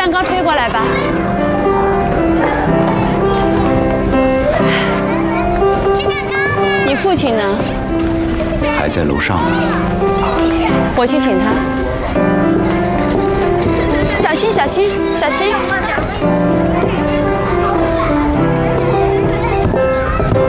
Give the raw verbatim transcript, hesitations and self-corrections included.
蛋糕推过来吧。 吃蛋糕。 你父亲呢？ 还在楼上呢。 我去请他。小心，小心，小心！